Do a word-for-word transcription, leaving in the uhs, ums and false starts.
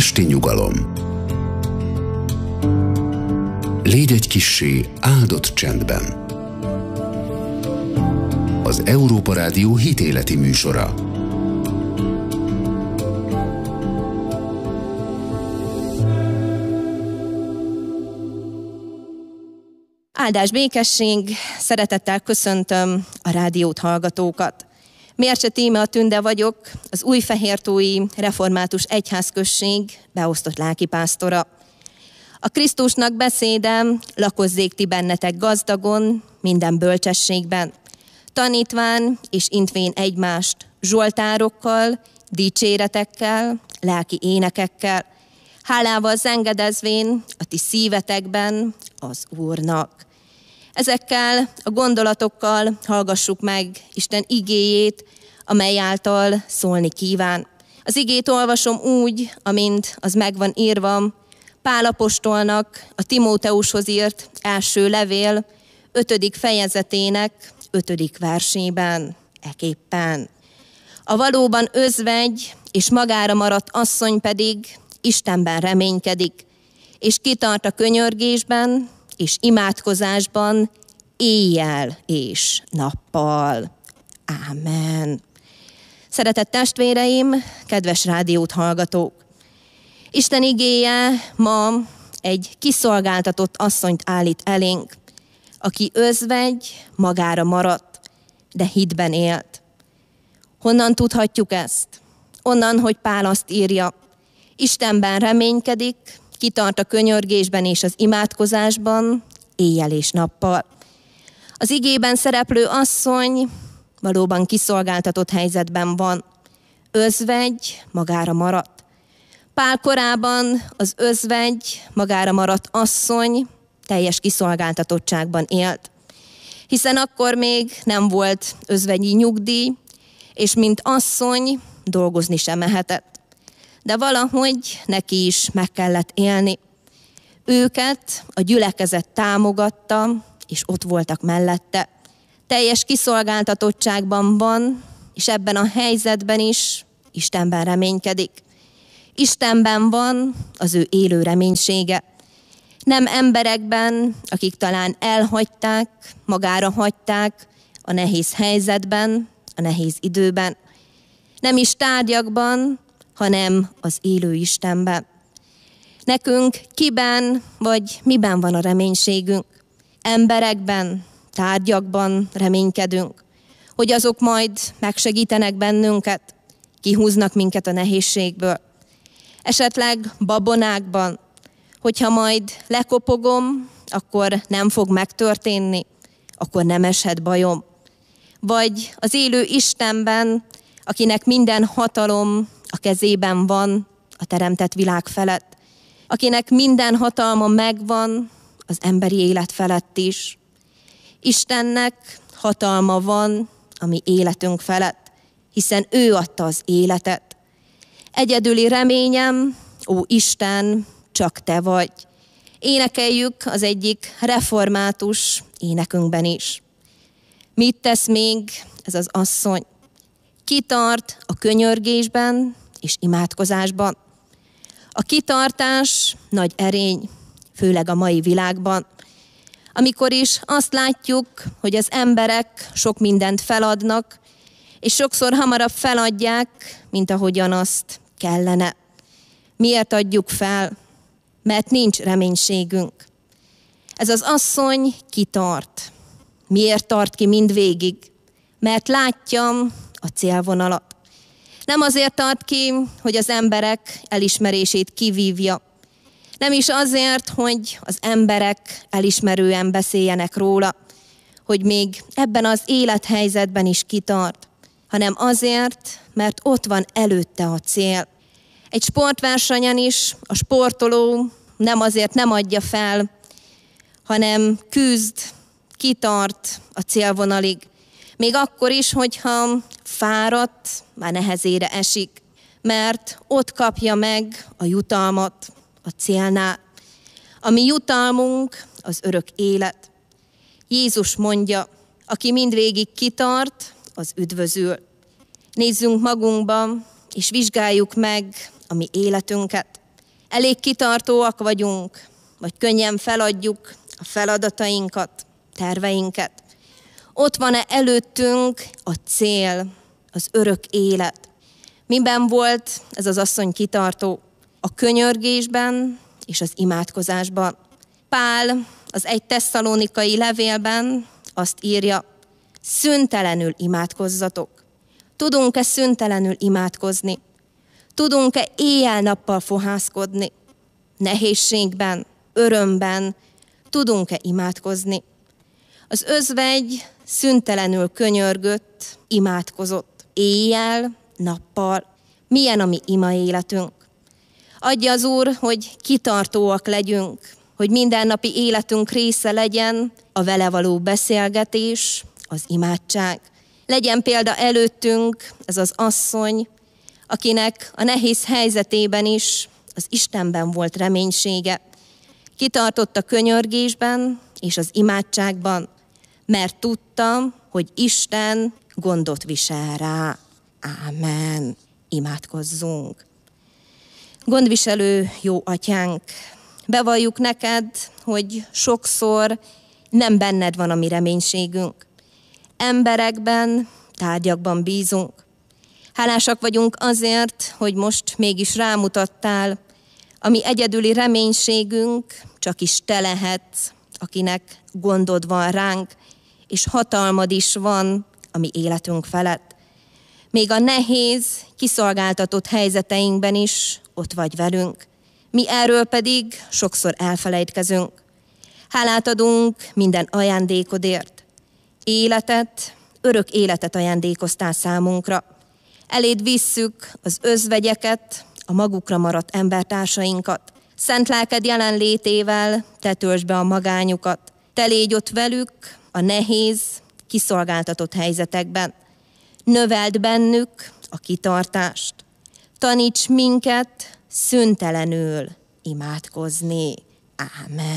esti nyugalom. Légy egy kissé áldott csendben. Az Európa Rádió hitéleti műsora. Áldás, békesség, szeretettel köszöntöm a rádiót hallgatókat. Mércse Tímea Tünde vagyok, az Újfehértói Református Egyházközség beosztott lelkipásztora. A Krisztusnak beszéde, lakozzék ti bennetek gazdagon, minden bölcsességben, tanítván és intvén egymást zsoltárokkal, dicséretekkel, lelki énekekkel, hálával zengedezvén a ti szívetekben az Úrnak. Ezekkel a gondolatokkal hallgassuk meg Isten igéjét, amely által szólni kíván. Az igét olvasom úgy, amint az meg van írva Pál apostolnak a Timóteushoz írt első levél ötödik fejezetének ötödik versében, eképpen. A valóban özvegy és magára maradt asszony pedig Istenben reménykedik, és kitart a könyörgésben és imádkozásban éjjel és nappal. Ámen. Szeretett testvéreim, kedves rádiót hallgatók! Isten igéje ma egy kiszolgáltatott asszonyt állít elénk, aki özvegy, magára maradt, de hitben élt. Honnan tudhatjuk ezt? Onnan, hogy Pál azt írja, Istenben reménykedik, kitart a könyörgésben és az imádkozásban, éjjel és nappal. Az igében szereplő asszony valóban kiszolgáltatott helyzetben van. Özvegy, magára maradt. Pál korában az özvegy, magára maradt asszony teljes kiszolgáltatottságban élt. Hiszen akkor még nem volt özvegyi nyugdíj, és mint asszony dolgozni sem mehetett. De valahogy neki is meg kellett élni. Őket a gyülekezet támogatta, és ott voltak mellette. Teljes kiszolgáltatottságban van, és ebben a helyzetben is Istenben reménykedik. Istenben van az ő élő reménysége. Nem emberekben, akik talán elhagyták, magára hagyták a nehéz helyzetben, a nehéz időben. Nem is tárgyakban, hanem az élő Istenben. Nekünk kiben vagy miben van a reménységünk? Emberekben, tárgyakban reménykedünk, hogy azok majd megsegítenek bennünket, kihúznak minket a nehézségből. Esetleg babonákban, hogyha majd lekopogom, akkor nem fog megtörténni, akkor nem eshet bajom. Vagy az élő Istenben, akinek minden hatalom a kezében van a teremtett világ felett, akinek minden hatalma megvan az emberi élet felett is. Istennek hatalma van a mi életünk felett, hiszen ő adta az életet. Egyedüli reményem, ó Isten, csak te vagy. Énekeljük az egyik református énekünkben is. Mit tesz még ez az asszony? Kitart a könyörgésben és imádkozásban. A kitartás nagy erény, főleg a mai világban. Amikor is azt látjuk, hogy az emberek sok mindent feladnak, és sokszor hamarabb feladják, mint ahogyan azt kellene. Miért adjuk fel? Mert nincs reménységünk. Ez az asszony kitart. Miért tart ki mindvégig? Mert látja a célvonalat. Nem azért tart ki, hogy az emberek elismerését kivívja. Nem is azért, hogy az emberek elismerően beszéljenek róla, hogy még ebben az élethelyzetben is kitart, hanem azért, mert ott van előtte a cél. Egy sportversenyen is a sportoló nem azért nem adja fel, hanem küzd, kitart a célvonalig. Még akkor is, hogyha fáradt, már nehezére esik, mert ott kapja meg a jutalmat a célnál. A mi jutalmunk az örök élet. Jézus mondja, aki mindvégig kitart, az üdvözül. Nézzünk magunkba, és vizsgáljuk meg a mi életünket. Elég kitartóak vagyunk, vagy könnyen feladjuk a feladatainkat, terveinket. Ott van-e előttünk a cél, az örök élet? Miben volt ez az asszony kitartó? A könyörgésben és az imádkozásban. Pál az egy tesszalonikai levélben azt írja, szüntelenül imádkozzatok. Tudunk-e szüntelenül imádkozni? Tudunk-e éjjel-nappal fohászkodni? Nehézségben, örömben tudunk-e imádkozni? Az özvegy szüntelenül könyörgött, imádkozott. Éjjel, nappal. Milyen a mi ima életünk? Adja az Úr, hogy kitartóak legyünk, hogy mindennapi életünk része legyen a vele való beszélgetés, az imádság. Legyen példa előttünk ez az asszony, akinek a nehéz helyzetében is az Istenben volt reménysége. Kitartott a könyörgésben és az imádságban, mert tudta, hogy Isten gondot visel rá. Ámen. Imádkozzunk. Gondviselő jó atyánk, bevalljuk neked, hogy sokszor nem benned van a mi reménységünk. Emberekben, tárgyakban bízunk. Hálásak vagyunk azért, hogy most mégis rámutattál, a mi egyedüli reménységünk csak is te lehetsz, akinek gondod van ránk, és hatalmad is van a mi életünk felett. Még a nehéz, kiszolgáltatott helyzeteinkben is ott vagy velünk. Mi erről pedig sokszor elfelejtkezünk. Hálát adunk minden ajándékodért. Életet, örök életet ajándékoztál számunkra. Eléd visszük az özvegyeket, a magukra maradt embertársainkat. Szent lelked jelenlétével te töltsd be a magányukat. Te légy ott velük a nehéz, kiszolgáltatott helyzetekben. Növeld bennük a kitartást. Taníts minket szüntelenül imádkozni. Ámen.